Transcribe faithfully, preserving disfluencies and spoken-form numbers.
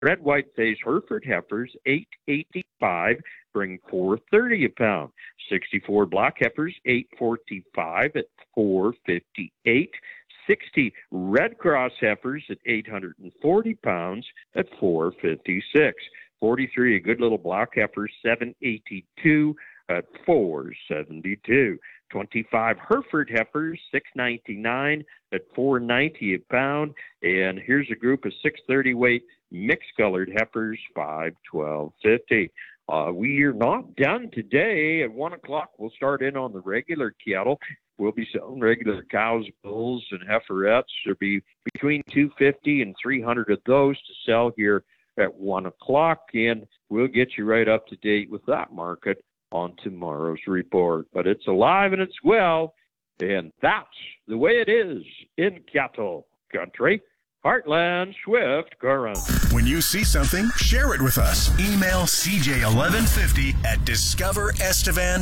Red white face Hereford heifers, eight eighty-five, bring four thirty a pound. sixty-four black heifers, eight forty-five at four fifty-eight. sixty Red Cross heifers at eight hundred forty pounds at four fifty-six. forty-three a good little black heifer, seven eighty-two at four seventy-two. twenty-five Hereford heifers, six ninety-nine at four ninety a pound. And here's a group of six thirty weight mixed colored heifers, five twelve fifty. Uh, we are not done today. At one o'clock, we'll start in on the regular cattle. We'll be selling regular cows, bulls, and heiferettes. There'll be between two fifty and three hundred of those to sell here at one o'clock, and we'll get you right up to date with that market on tomorrow's report. But it's alive and it's well, and that's the way it is in cattle country. Heartland Swift Current. When you see something, share it with us. Email c j eleven fifty at discover estevan